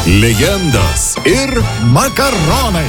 Legendos ir makaronai.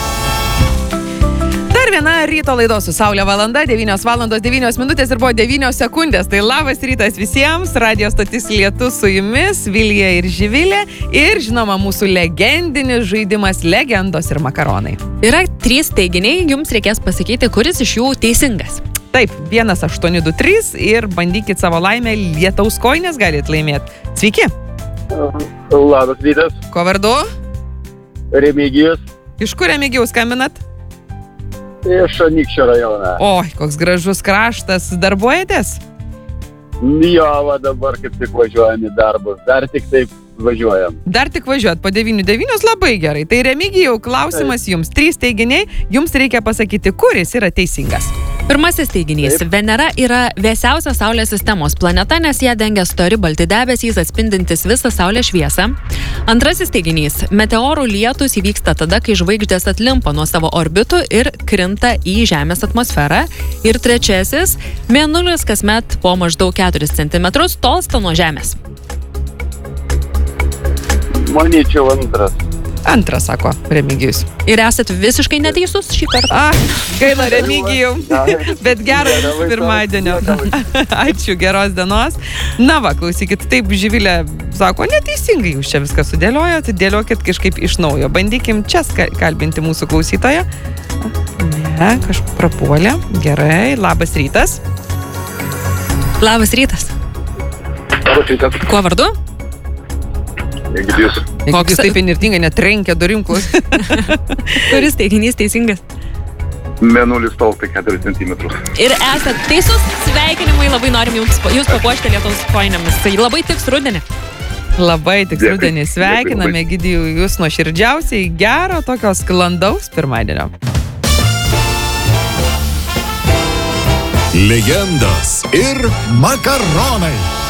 Dar viena ryto laidos su Saulė valanda, 9:09 ir buvo 9 sekundės. Tai labas rytas visiems, radio stotis Lietus su jumis, Vilija ir Živilė. Ir žinoma, mūsų legendinis žaidimas Legendos ir makaronai. Yra 3 teiginiai, jums reikės pasakyti, kuris iš jų teisingas. Taip, 1823 ir bandykit savo laimę, lietaus kojines galit laimėti. Sveiki. Labas rytas, Ko vardu? Remigijus Iš kur Remigijus skambinat? iš Anykščio rajono. Oi, koks gražus kraštas. Darbuojatės? Jo, va dabar kaip tik važiuojam į darbus, dar tik taip važiuojam. Dar tik važiuot po 9:09 labai gerai. Tai Remigijau, klausimas jums. 3 teiginiai, jums reikia pasakyti, kuris yra teisingas. Pirmasis teiginys. Taip. Venera yra vėsiausia Saulės sistemos planeta, nes ją dengia stori balti debesys atspindintis visą Saulės šviesą. Antrasis teiginys. Meteorų lietūs įvyksta tada, kai žvaigždės atlimpa nuo savo orbitų ir krinta į Žemės atmosferą. Ir trečiasis. Mėnulis kasmet po maždaug 4 cm tolsta nuo Žemės. Manyčiau antras. Antras, sako Remigijus. Ir esat visiškai neteisus šį kartą. Gaila Remigijau, bet geras pirmadienio. Ačiū, geros dienos. Na va, klausykit, taip Živilė sako, neteisingai jūs čia viską sudėliojot, dėliokit kažkaip iš naujo. Bandykim čia kalbinti mūsų klausytoją. Ne, kažkaip prapuolė. Gerai, labas rytas. Labas rytas. Labas rytas. Kuo vardu? Egidijus. Koks taip inirtingai netrenkia durimklus. Kuris teiginys teisingas? Mėnulis tolsta 4 cm. Ir esat teisus, sveikinimai, labai norim jūs papuošti lietaus kojinėmis. Tai labai tiks rudenį. Labai tik Dėkui. rudenį sveikiname, Egidijų, jūs nuoširdžiausiai gero tokio sklandaus pirmadienio. Legendos ir makaronai.